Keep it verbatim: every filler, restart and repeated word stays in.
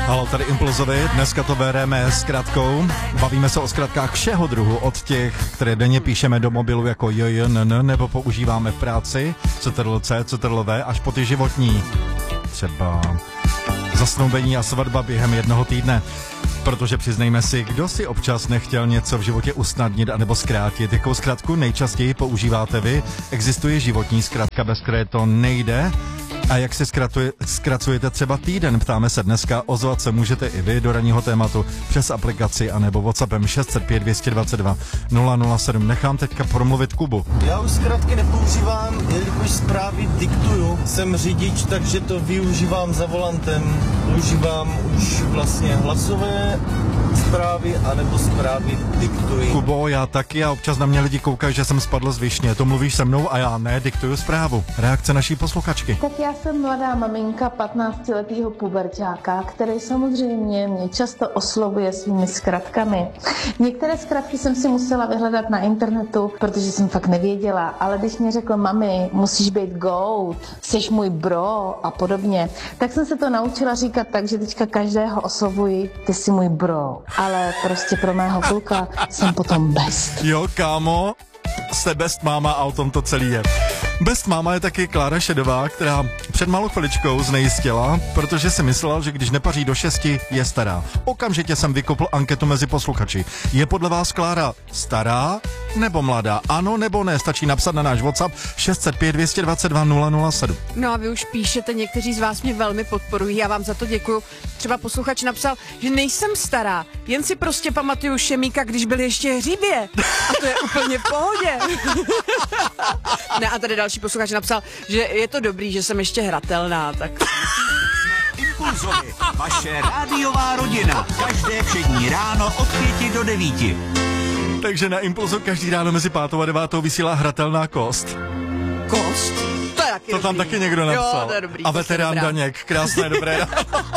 Halo, tady Impulzovi, dneska to bereme s zkratkou. Bavíme se o zkratkách všeho druhu, od těch, které denně píšeme do mobilu jako J J N N, nebo používáme v práci, C T R L C, C T R L V, až po ty životní. Třeba zasnoubení a svatba během jednoho týdne. Protože přiznejme si, kdo si občas nechtěl něco v životě usnadnit anebo zkrátit. Jakou zkratku nejčastěji používáte vy? Existuje životní zkratka, bez které to nejde? A jak si zkratuje, zkracujete třeba týden? Ptáme se dneska, ozvat se můžete i vy do ranního tématu přes aplikaci anebo WhatsAppem šest set pět, dvě stě dvacet dva, nula nula sedm. Nechám teďka promluvit Kubu. Já už zkratky nepoužívám, jelikož zprávy diktuju. Jsem řidič, takže to využívám za volantem. Používám už vlastně hlasové zprávy anebo zprávy diktuji. Kubo, já taky a občas na mě lidi koukají, že jsem spadl z višně. To mluvíš se mnou a já ne, diktuju zprávu. Reakce naší posluchačky. Tak já jsem mladá maminka patnáctiletého puberťáka, který samozřejmě mě často oslovuje svými zkratkami. Některé zkratky jsem si musela vyhledat na internetu, protože jsem fakt nevěděla, ale když mě řekl mami, musíš být goat, seš můj bro a podobně, tak jsem se to naučila říkat tak, že teďka každého oslovuji, ty jsi můj bro. Ale prostě pro mého kluka jsem potom best. Jo, kámo, jste best máma a o tom to celý je. Best máma je taky Klára Šedová, která před malou chviličkou znejistila, protože si myslela, že když nepaří do šesti, je stará. Okamžitě jsem vykopl anketu mezi posluchači. Je podle vás Klára stará nebo mladá? Ano nebo ne? Stačí napsat na náš WhatsApp šest set pět, dvě stě dvacet dva, nula nula sedm. No a vy už píšete, někteří z vás mě velmi podporují, já vám za to děkuju. Třeba posluchač napsal, že nejsem stará, jen si prostě pamatuju Šemíka, když byl ještě hřibě. A to je úplně v pohodě. Ne, a tady další posluchač napsal, že je to dobrý, že jsem ještě hratelná, tak... Impulzovi, vaše rádiová rodina. Každé všední ráno od pěti do devíti. Takže na Impulzu každý ráno mezi pátou a devátou vysílá hratelná kost. Kost? To je taky To dobrý. tam taky někdo napsal. Jo, to je dobrý. A veterán Daněk, krásné dobré ráno.